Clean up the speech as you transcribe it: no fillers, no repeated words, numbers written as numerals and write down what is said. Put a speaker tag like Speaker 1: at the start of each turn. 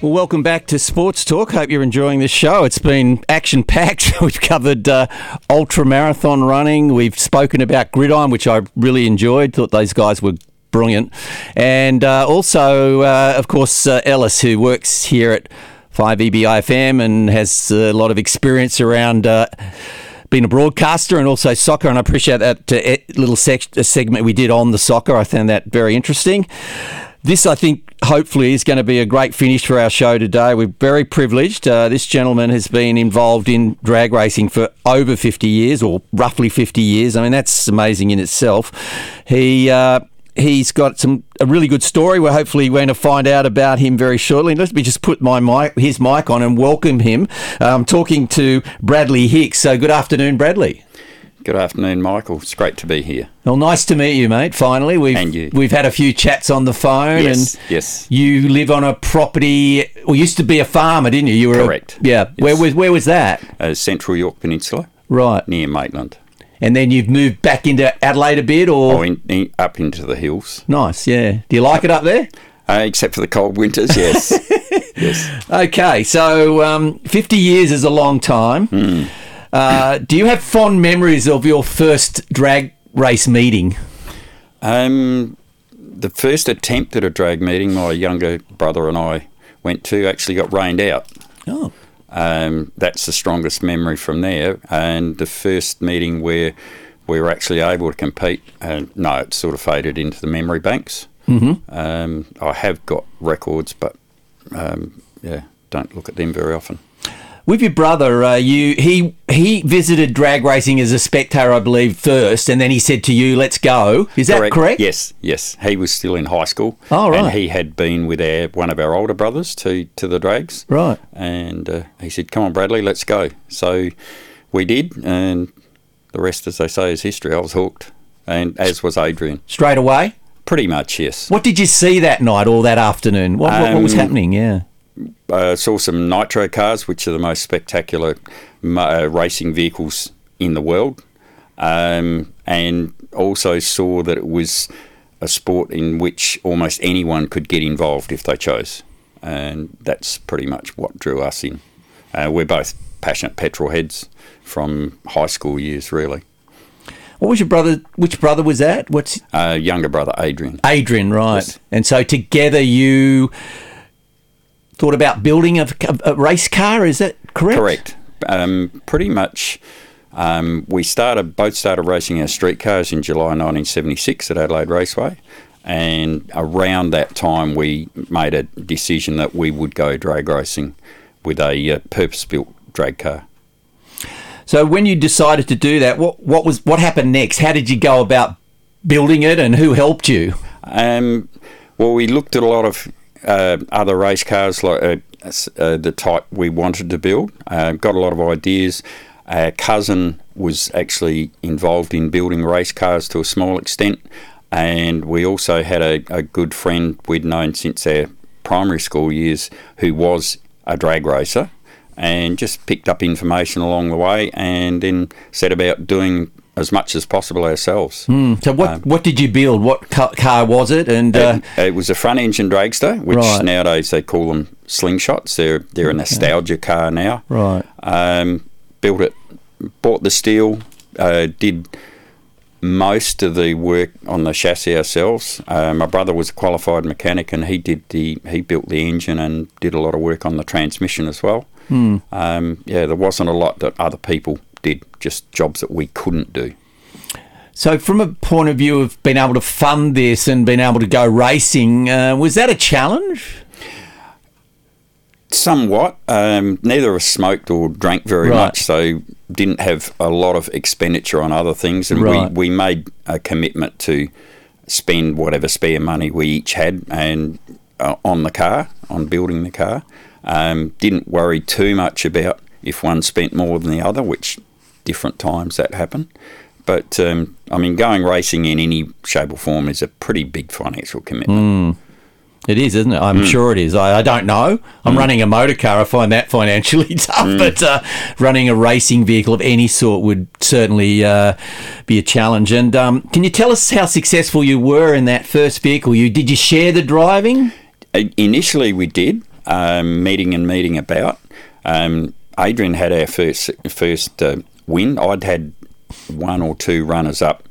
Speaker 1: Well, welcome back to Sports Talk. Hope you're enjoying this show. It's been action-packed. We've covered ultra-marathon running. We've spoken about gridiron, which I really enjoyed. Thought those guys were brilliant. And also, of course, Ellis, who works here at 5EBIFM and has a lot of experience around being a broadcaster and also soccer. And I appreciate that little segment we did on the soccer. I found that very interesting. This, I think, hopefully is going to be a great finish for our show today. We're very privileged. This gentleman has been involved in drag racing for over 50 years, or roughly 50 years. I mean, that's amazing in itself. He's got a really good story. We're hopefully going to find out about him very shortly. Let me just put his mic on and welcome him. I'm talking to Bradley Hicks. So good afternoon, Bradley.
Speaker 2: Good afternoon, Michael. It's great to be here.
Speaker 1: Well, nice to meet you, mate. Finally, we've had a few chats on the phone.
Speaker 2: Yes.
Speaker 1: You live on a property. Well, used to be a farmer, didn't you? You were
Speaker 2: correct.
Speaker 1: Yes. Where was that?
Speaker 2: Central York Peninsula.
Speaker 1: Right.
Speaker 2: Near Maitland.
Speaker 1: And then you've moved back into Adelaide a bit, or
Speaker 2: up into the hills.
Speaker 1: Nice. Yeah. Do you like it up there?
Speaker 2: Except for the cold winters, yes. Yes.
Speaker 1: Okay. So 50 years is a long time. Do you have fond memories of your first drag race meeting?
Speaker 2: The first attempt at a drag meeting my younger brother and I went to actually got rained out.
Speaker 1: Oh.
Speaker 2: That's the strongest memory from there. And the first meeting where we were actually able to compete, no, it sort of faded into the memory banks. Mm-hmm. I have got records, but don't look at them very often.
Speaker 1: With your brother, he visited drag racing as a spectator, I believe, first, and then he said to you, "Let's go." Is that correct?
Speaker 2: Yes. He was still in high school.
Speaker 1: Oh, right.
Speaker 2: And he had been with one of our older brothers to the drags.
Speaker 1: Right.
Speaker 2: And he said, "Come on, Bradley, let's go." So we did, and the rest, as they say, is history. I was hooked, and as was Adrian.
Speaker 1: Straight away?
Speaker 2: Pretty much, yes.
Speaker 1: What did you see that night or that afternoon? What was happening? Yeah.
Speaker 2: Saw some nitro cars, which are the most spectacular racing vehicles in the world, and also saw that it was a sport in which almost anyone could get involved if they chose, and that's pretty much what drew us in. We're both passionate petrol heads from high school years, really.
Speaker 1: What was your brother? Which brother was that? What's
Speaker 2: younger brother, Adrian.
Speaker 1: Adrian, right? Yes. And so together you thought about building a race car, is that correct?
Speaker 2: Correct. Pretty much. We both started racing our street cars in July 1976 at Adelaide Raceway, and around that time we made a decision that we would go drag racing with a purpose-built drag car.
Speaker 1: So when you decided to do that, what happened next? How did you go about building it, and who helped you?
Speaker 2: Well, we looked at a lot of other race cars, like the type we wanted to build. Got a lot of ideas. Our cousin was actually involved in building race cars to a small extent, and we also had a good friend we'd known since our primary school years who was a drag racer, and just picked up information along the way and then set about doing as much as possible ourselves.
Speaker 1: So what did you build? What car was it? And
Speaker 2: it was a front-engine dragster, which nowadays they call them slingshots. They're a nostalgia car now.
Speaker 1: Right.
Speaker 2: Built it, bought the steel, did most of the work on the chassis ourselves. My brother was a qualified mechanic, and he built the engine and did a lot of work on the transmission as well. There wasn't a lot that other people did, just jobs that we couldn't do.
Speaker 1: So from a point of view of being able to fund this and being able to go racing, was that a challenge?
Speaker 2: Somewhat. Neither of us smoked or drank very much, so didn't have a lot of expenditure on other things, and we made a commitment to spend whatever spare money we each had and on the car, on building the car. Didn't worry too much about if one spent more than the other, which different times that happened. But, going racing in any shape or form is a pretty big financial commitment.
Speaker 1: It is, isn't it? I'm sure it is. I don't know. I'm running a motor car. I find that financially tough, but running a racing vehicle of any sort would certainly be a challenge. And can you tell us how successful you were in that first vehicle? Did you share the driving?
Speaker 2: Initially we did. meeting about. Adrian had our first win. I'd had one or two runners up